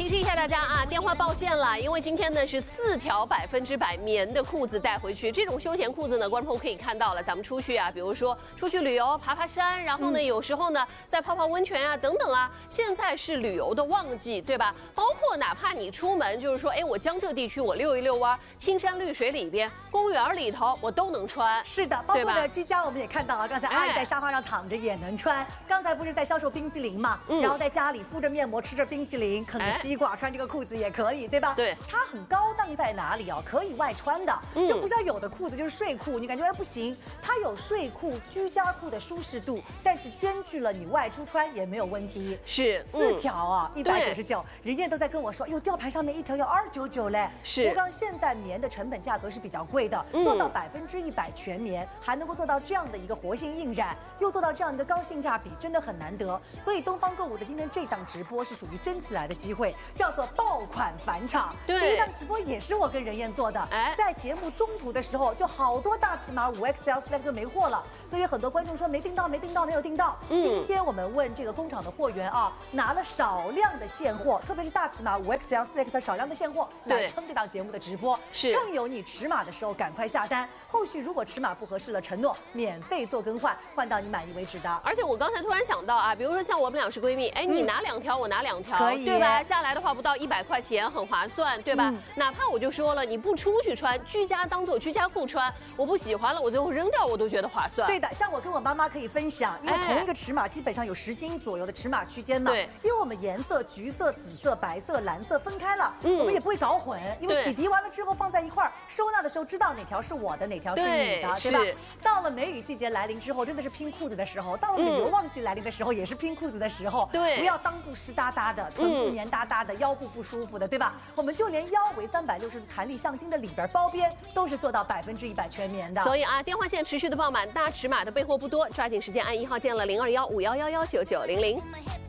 醒一下大家啊，电话报线了，因为今天呢是4条100%棉的裤子带回去。这种休闲裤子呢，观众朋友可以看到了，咱们出去啊，比如说出去旅游、爬山，然后呢，有时候呢再泡泡温泉啊，等等啊。现在是旅游的旺季，对吧？包括哪怕你出门，就是说，哎，我江浙地区我溜一溜弯，青山绿水里边、公园里头，我都能穿。 是的，包括呢居家我们也看到啊，刚才阿姨在沙发上躺着也能穿。刚才不是在销售冰淇淋嘛，然后在家里敷着面膜，吃着冰淇淋，啃着西瓜，穿这个裤子也可以，对吧？ 对， 它很高档在哪里哦？可以外穿的，就不像有的裤子就是睡裤，你感觉哎不行，它有睡裤、居家裤的舒适度，但是兼具了你外出穿也没有问题。 是 4条啊，199，人家都在跟我说，哟，吊牌上面1条要299嘞。 是， 我刚现在棉的成本价格是比较贵的，做到100%全棉，还能够做到这样的一个活性印染，又做到这样的高性价比，真的很难得。所以东方购物的今天这档直播是属于争起来的机会，叫做爆款返场。 对， 第一档直播也是我跟任燕做的，在节目中途的时候，就好多大尺码5XL、4X 就没货了，所以很多观众说没订到，没有订到。今天我们问这个工厂的货源啊，拿了少量的现货，特别是大尺码5XL、4X 少量的现货来撑这档节目的直播， 是趁有你尺码的时候赶快下单，后续如果尺码不合适了，承诺免费做更换，换到你满意为止的。 而且我刚才突然想到啊，比如说像我们俩是闺蜜，哎，你拿2条，我拿2条， 可以， 对吧？下来的话不到100块钱，很划算，对吧？哪怕我就说了，你不出去穿，居家当做居家裤穿，我不喜欢了，我最后扔掉，我都觉得划算。 对的，像我跟我妈妈可以分享，因为同一个尺码基本上有10斤左右的尺码区间嘛。对，因为我们颜色橘色、紫色、白色、蓝色分开了，我们也不会搞混，因为洗涤完了之后放在一块儿，收纳的时候知道哪条是我的，哪条是你的，对吧？到了梅雨季节来临之后，真的是拼裤子的时候；到了旅游旺季来临的时候，也是拼裤子的时候。对，不要裆部湿哒哒的，臀部黏哒哒的，腰部不舒服的，对吧？我们就连腰围360度弹力橡筋的里边包边都是做到100%全棉的。 所以啊，电话线持续的爆满，大尺码的备货不多，抓紧时间按1号键了，0215111990。